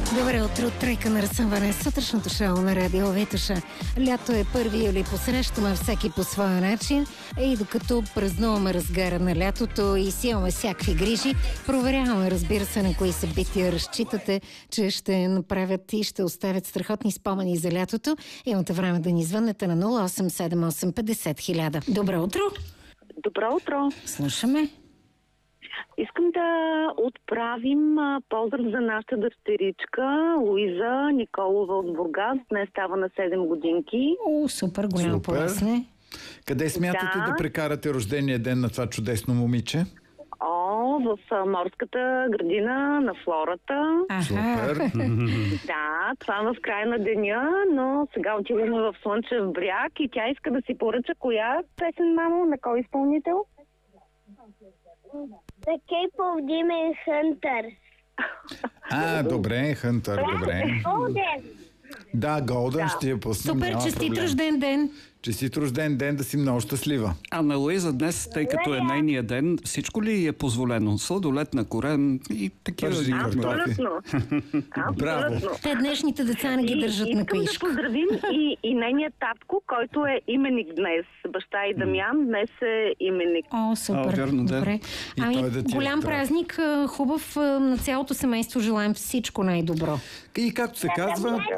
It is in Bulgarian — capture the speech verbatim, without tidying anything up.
Добре утро, тройка на разсъмване, сутрешното шоу на Радио Витоша. Лято е първи юли, посрещаме всеки по своя начин и докато празнуваме разгара на лятото и си имаме всякакви грижи, проверяваме, разбира се, на кои събития разчитате, че ще направят и ще оставят страхотни спомени за лятото. Имате време да ни звъннете на нула осем седем осем петдесет хиляда. Добро утро! Добро утро! Слушаме. Искам да отправим а, поздрав за нашата дъщеричка Луиза Николова от Бургас. Днес става на седем годинки. О, супер, голямо полесне. Къде смятате да. да прекарате рождения ден на това чудесно момиче? О, в а, морската градина на Флората. Аха. Супер! Да, това е в края на деня, но сега отиваме в Слънчев бряг и тя иска да си поръча коя песен, мамо, на кой изпълнител? The Cape of Demon Hunters. А, добре, Хънтър, добре. Golden. Да, Голден Да. ще я пуснем. Супер, няма честит проблем. рожден ден! Честит рожден ден, да си много щастлива. А на Луиза днес, тъй като е нейния ден, всичко ли е позволено? Сладолет на корем и такива Пържи игри? картофи. Абсолютно. Браво. Абсолютно. Те днешните деца не ги държат и, на искам каишко. да поздравим и, и нейния татко, който е именик днес. Баща и Дамян днес е именик. О, супер. О, верно, да. Добре. И Ами, той да ти е голям здрав. празник, а, хубав, а, на цялото семейство желаем всичко най-добро. И както се казва,